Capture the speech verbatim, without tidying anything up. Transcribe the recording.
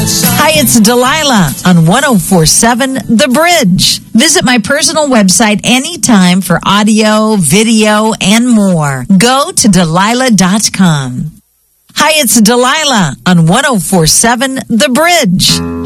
Hi, it's Delilah on one oh four point seven The Bridge. Visit my personal website anytime for audio, video, and more. Go to Delilah dot com. Hi, it's Delilah on one oh four point seven The Bridge.